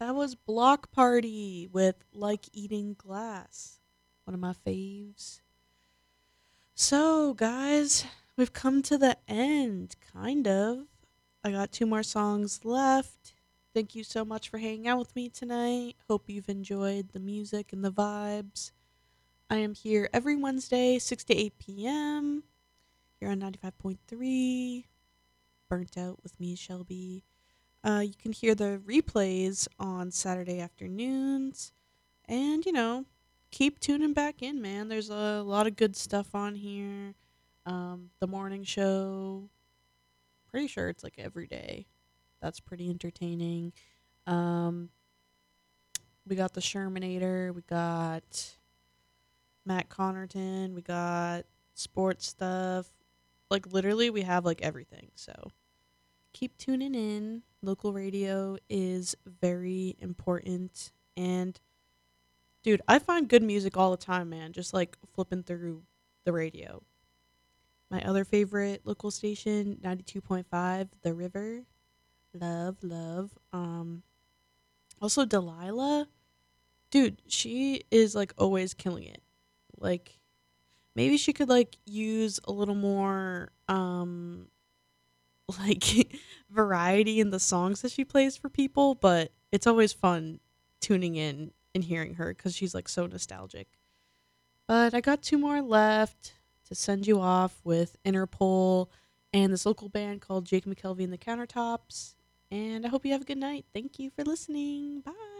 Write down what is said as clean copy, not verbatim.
That was Block Party with Like Eating Glass, one of my faves. So, guys, we've come to the end, kind of. I got two more songs left. Thank you so much for hanging out with me tonight. Hope you've enjoyed the music and the vibes. I am here every Wednesday, 6 to 8 p.m. here on 95.3. Burnt Out with me, Shelby. You can hear the replays on Saturday afternoons. And, keep tuning back in, man. There's a lot of good stuff on here. The morning show, pretty sure it's like every day. That's pretty entertaining. Um, we got the Shermanator. We got Matt Connerton. We got sports stuff. Like, literally, we have like everything. So keep tuning in. Local radio is very important. And dude, I find good music all the time, man. Just like flipping through the radio. My other favorite local station, 92.5, The River. Love, love. Also Delilah. Dude, she is like always killing it. Like maybe she could like use a little more like variety in the songs that she plays for people, but it's always fun tuning in and hearing her cuz she's like so nostalgic. But I got two more left to send you off with Interpol and this local band called Jake McKelvey and the Countertops. And I hope you have a good night. Thank you for listening. Bye.